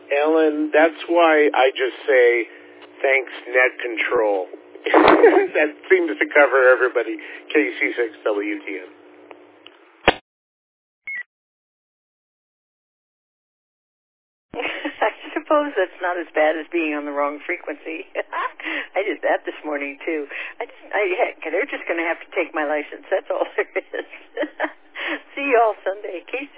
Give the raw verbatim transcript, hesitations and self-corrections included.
Ellen, that's why I just say thanks, Net Control. That seems to cover everybody. K C six W T N. I suppose that's not as bad as being on the wrong frequency. I did that this morning, too. I just, I, heck, they're just going to have to take my license. That's all there is. See you all Sunday. K